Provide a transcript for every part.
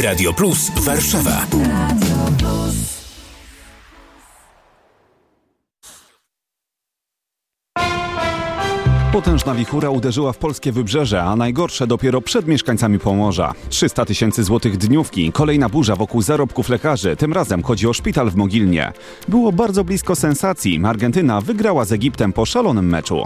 Radio Plus Warszawa. Potężna wichura uderzyła w polskie wybrzeże, a najgorsze dopiero przed mieszkańcami Pomorza. 300 000 złotych dniówki, kolejna burza wokół zarobków lekarzy, tym razem chodzi o szpital w Mogilnie. Było bardzo blisko sensacji, Argentyna wygrała z Egiptem po szalonym meczu.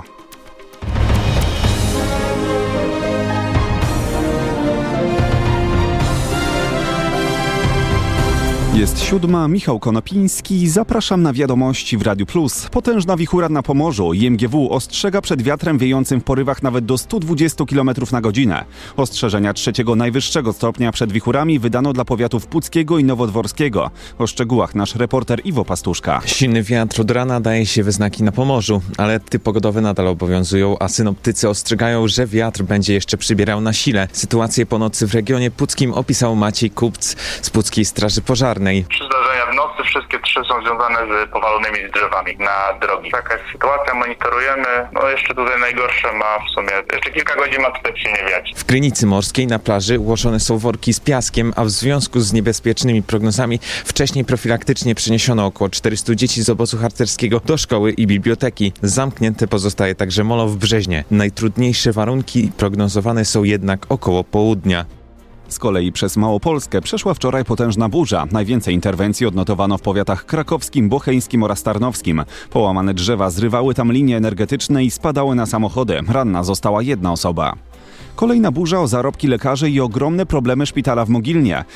Jest 7, Michał Konopiński, zapraszam na wiadomości w Radiu Plus. Potężna wichura na Pomorzu. IMGW ostrzega przed wiatrem wiejącym w porywach nawet do 120 km na godzinę. Ostrzeżenia 3. najwyższego stopnia przed wichurami wydano dla powiatów puckiego i nowodworskiego. O szczegółach nasz reporter Iwo Pastuszka. Silny wiatr od rana daje się we znaki na Pomorzu, ale typy pogodowe nadal obowiązują, a synoptycy ostrzegają, że wiatr będzie jeszcze przybierał na sile. Sytuację po nocy w regionie puckim opisał Maciej Kupc z Puckiej Straży Pożarnej. 3 zdarzenia w nocy, wszystkie 3 są związane z powalonymi drzewami na drogi. Taka jest sytuacja, monitorujemy. Jeszcze tutaj najgorsze ma w sumie, jeszcze kilka godzin ma tutaj się nie wiać. W Krynicy Morskiej na plaży ułożone są worki z piaskiem, a w związku z niebezpiecznymi prognozami wcześniej profilaktycznie przeniesiono około 400 dzieci z obozu harcerskiego do szkoły i biblioteki. Zamknięte pozostaje także molo w Brzeźnie. Najtrudniejsze warunki prognozowane są jednak około południa. Z kolei przez Małopolskę przeszła wczoraj potężna burza. Najwięcej interwencji odnotowano w powiatach krakowskim, bocheńskim oraz tarnowskim. Połamane drzewa zrywały tam linie energetyczne i spadały na samochody. Ranna została jedna osoba. Kolejna burza o zarobki lekarzy i ogromne problemy szpitala w Mogilnie.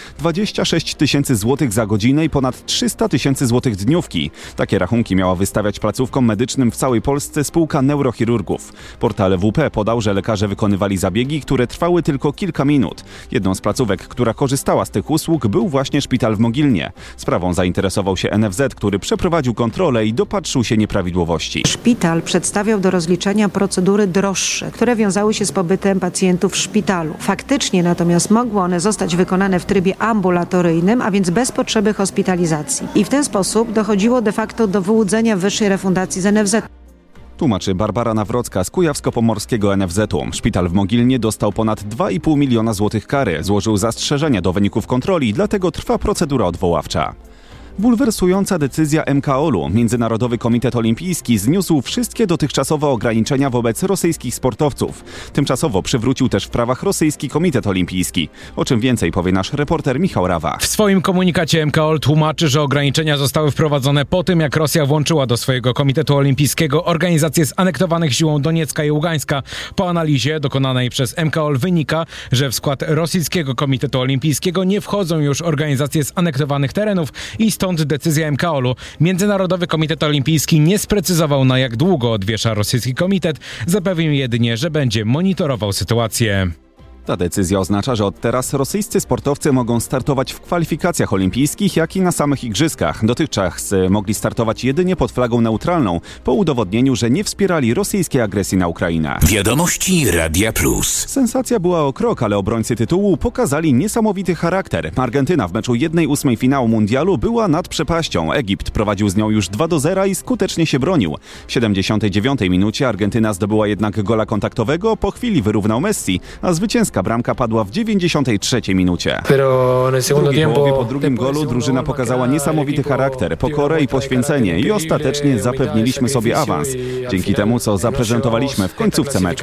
26 000 złotych za godzinę i ponad 300 000 złotych dniówki. Takie rachunki miała wystawiać placówkom medycznym w całej Polsce spółka neurochirurgów. Portal WP podał, że lekarze wykonywali zabiegi, które trwały tylko kilka minut. Jedną z placówek, która korzystała z tych usług, był właśnie szpital w Mogilnie. Sprawą zainteresował się NFZ, który przeprowadził kontrolę i dopatrzył się nieprawidłowości. Szpital przedstawiał do rozliczenia procedury droższe, które wiązały się z pobytem pacjentów w szpitalu. Faktycznie natomiast mogły one zostać wykonane w trybie ambulatoryjnym, a więc bez potrzeby hospitalizacji. I w ten sposób dochodziło de facto do wyłudzenia wyższej refundacji z NFZ. Tłumaczy Barbara Nawrocka z kujawsko-pomorskiego NFZ-u. Szpital w Mogilnie dostał ponad 2,5 miliona złotych kary. Złożył zastrzeżenia do wyników kontroli, dlatego trwa procedura odwoławcza. Bulwersująca decyzja MKOL-u. Międzynarodowy Komitet Olimpijski zniósł wszystkie dotychczasowe ograniczenia wobec rosyjskich sportowców. Tymczasowo przywrócił też w prawach rosyjski Komitet Olimpijski. O czym więcej powie nasz reporter Michał Rawa. W swoim komunikacie MKOL tłumaczy, że ograniczenia zostały wprowadzone po tym, jak Rosja włączyła do swojego Komitetu Olimpijskiego organizacje zanektowanych siłą Doniecka i Ługańska. Po analizie dokonanej przez MKOL wynika, że w skład rosyjskiego Komitetu Olimpijskiego nie wchodzą już organizacje z anektowanych terenów i stąd decyzja MKOL-u. Międzynarodowy Komitet Olimpijski nie sprecyzował, na jak długo odwiesza rosyjski komitet. Zapewnił jedynie, że będzie monitorował sytuację. Ta decyzja oznacza, że od teraz rosyjscy sportowcy mogą startować w kwalifikacjach olimpijskich, jak i na samych igrzyskach. Dotychczas mogli startować jedynie pod flagą neutralną, po udowodnieniu, że nie wspierali rosyjskiej agresji na Ukrainę. Wiadomości Radia Plus. Sensacja była o krok, ale obrońcy tytułu pokazali niesamowity charakter. Argentyna w meczu 1/8 finału mundialu była nad przepaścią. Egipt prowadził z nią już 2-0 i skutecznie się bronił. W 79 minucie Argentyna zdobyła jednak gola kontaktowego, po chwili wyrównał Messi, a zwycięska bramka padła w 93 minucie. W drugiej połowie po drugim golu drużyna pokazała niesamowity charakter, pokorę i poświęcenie i ostatecznie zapewniliśmy sobie awans. Dzięki temu, co zaprezentowaliśmy w końcówce meczu.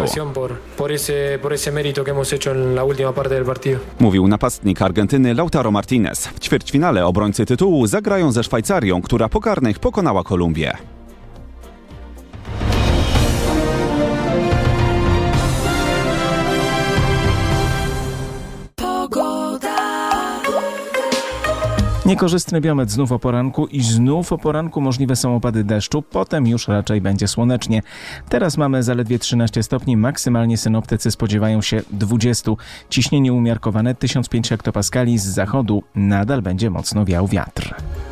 Mówił napastnik Argentyny Lautaro Martinez. W ćwierćfinale obrońcy tytułu zagrają ze Szwajcarią, która po karnych pokonała Kolumbię. Niekorzystny biometr znów o poranku i znów o poranku możliwe są opady deszczu, potem już raczej będzie słonecznie. Teraz mamy zaledwie 13 stopni, maksymalnie synoptycy spodziewają się 20. Ciśnienie umiarkowane 1005 hektopaskali, z zachodu nadal będzie mocno wiał wiatr.